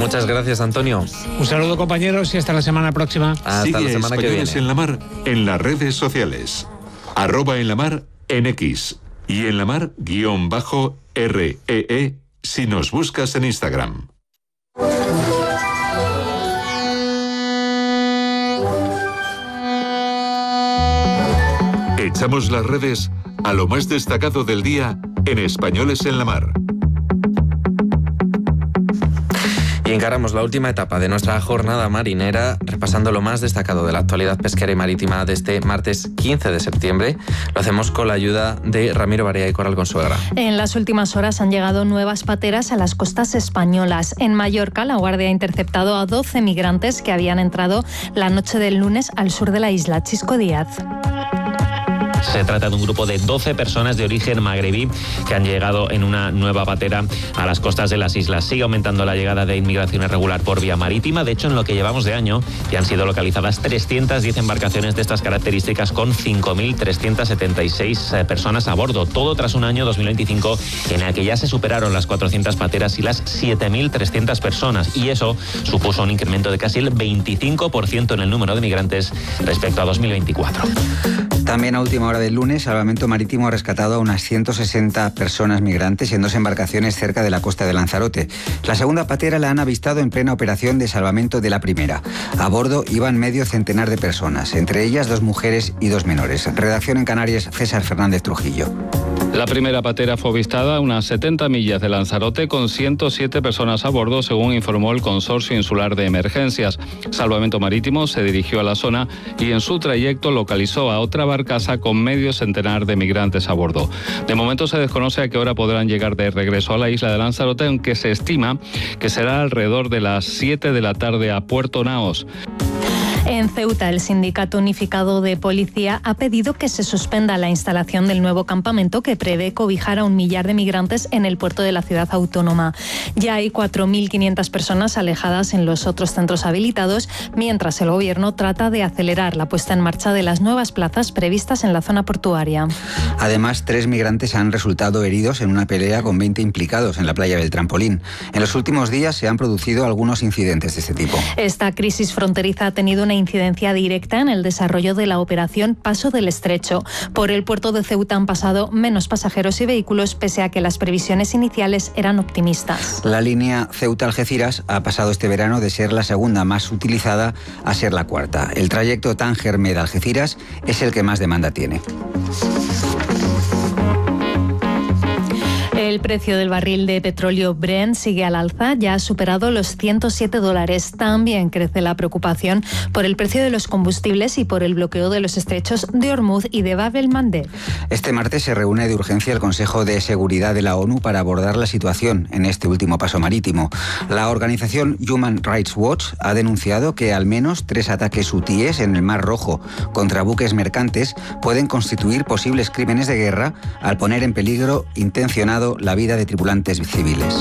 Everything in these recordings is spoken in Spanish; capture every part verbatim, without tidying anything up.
Muchas gracias, Antonio. Un saludo, compañeros, y hasta la semana próxima. Hasta Sigue la semana que viene. Españoles en la Mar en las redes sociales. Arroba en la mar en X. Y en la mar guión bajo R E E si nos buscas en Instagram. Echamos las redes a lo más destacado del día en Españoles en la Mar. Y encaramos la última etapa de nuestra jornada marinera repasando lo más destacado de la actualidad pesquera y marítima de este martes quince de septiembre. Lo hacemos con la ayuda de Ramiro Barea y Coral Consuegra. En las últimas horas han llegado nuevas pateras a las costas españolas. En Mallorca, la Guardia ha interceptado a doce migrantes que habían entrado la noche del lunes al sur de la isla. Chisco Díaz. Se trata de un grupo de doce personas de origen magrebí que han llegado en una nueva patera a las costas de las islas. Sigue aumentando la llegada de inmigración irregular por vía marítima. De hecho, en lo que llevamos de año ya han sido localizadas trescientas diez embarcaciones de estas características con cinco mil trescientas setenta y seis personas a bordo. Todo tras un año dos mil veinticinco en el que ya se superaron las cuatrocientas pateras y las siete mil trescientas personas. Y eso supuso un incremento de casi el veinticinco por ciento en el número de migrantes respecto a dos mil veinticuatro. También a última hora del lunes, Salvamento Marítimo ha rescatado a unas ciento sesenta personas migrantes en dos embarcaciones cerca de la costa de Lanzarote. La segunda patera la han avistado en plena operación de salvamento de la primera. A bordo iban medio centenar de personas, entre ellas dos mujeres y dos menores. Redacción en Canarias, César Fernández Trujillo. La primera patera fue avistada a unas setenta millas de Lanzarote con ciento siete personas a bordo, según informó el Consorcio Insular de Emergencias. Salvamento Marítimo se dirigió a la zona y en su trayecto localizó a otra barcaza con medio centenar de migrantes a bordo. De momento se desconoce a qué hora podrán llegar de regreso a la isla de Lanzarote, aunque se estima que será alrededor de las siete de la tarde a Puerto Naos. En Ceuta, el Sindicato Unificado de Policía ha pedido que se suspenda la instalación del nuevo campamento que prevé cobijar a un millar de migrantes en el puerto de la ciudad autónoma. Ya hay cuatro mil quinientas personas alejadas en los otros centros habilitados, mientras el Gobierno trata de acelerar la puesta en marcha de las nuevas plazas previstas en la zona portuaria. Además, tres migrantes han resultado heridos en una pelea con veinte implicados en la playa del Trampolín. En los últimos días se han producido algunos incidentes de este tipo. Esta crisis fronteriza ha tenido una incidencia directa en el desarrollo de la operación Paso del Estrecho. Por el puerto de Ceuta han pasado menos pasajeros y vehículos, pese a que las previsiones iniciales eran optimistas. La línea Ceuta-Algeciras ha pasado este verano de ser la segunda más utilizada a ser la cuarta. El trayecto Tánger-Med-Algeciras es el que más demanda tiene. El precio del barril de petróleo Brent sigue al alza, ya ha superado los ciento siete dólares. También crece la preocupación por el precio de los combustibles y por el bloqueo de los estrechos de Hormuz y de Bab el-Mandeb. Este martes se reúne de urgencia el Consejo de Seguridad de la ONU para abordar la situación en este último paso marítimo. La organización Human Rights Watch ha denunciado que al menos tres ataques hutíes en el Mar Rojo contra buques mercantes pueden constituir posibles crímenes de guerra al poner en peligro intencionado la vida de tripulantes civiles.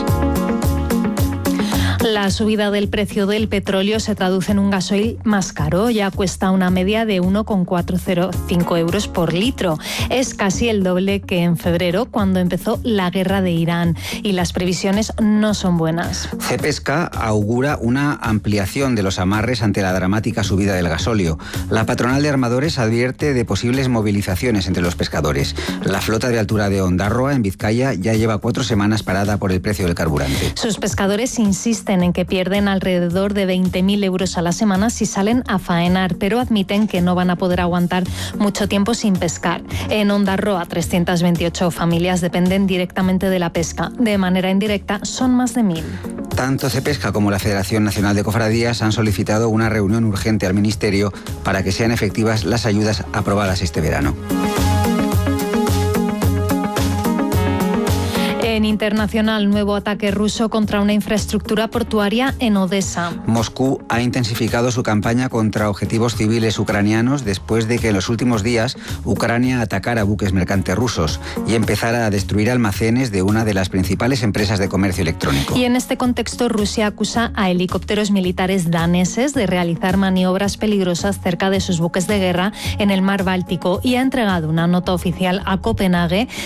La subida del precio del petróleo se traduce en un gasoil más caro. Ya cuesta una media de uno coma cuatrocientos cinco euros por litro. Es casi el doble que en febrero, cuando empezó la guerra de Irán. Y las previsiones no son buenas. Cepesca augura una ampliación de los amarres ante la dramática subida del gasóleo. La patronal de armadores advierte de posibles movilizaciones entre los pescadores. La flota de altura de Ondarroa, en Vizcaya, ya lleva cuatro semanas parada por el precio del carburante. Sus pescadores insisten en que pierden alrededor de veinte mil euros a la semana si salen a faenar, pero admiten que no van a poder aguantar mucho tiempo sin pescar. En Ondarroa, trescientas veintiocho familias dependen directamente de la pesca. De manera indirecta, son más de mil. Tanto Cepesca como la Federación Nacional de Cofradías han solicitado una reunión urgente al Ministerio para que sean efectivas las ayudas aprobadas este verano. En internacional, nuevo ataque ruso contra una infraestructura portuaria en Odessa. Moscú ha intensificado su campaña contra objetivos civiles ucranianos después de que en los últimos días Ucrania atacara buques mercantes rusos y empezara a destruir almacenes de una de las principales empresas de comercio electrónico. Y en este contexto, Rusia acusa a helicópteros militares daneses de realizar maniobras peligrosas cerca de sus buques de guerra en el mar Báltico y ha entregado una nota oficial a Copenhague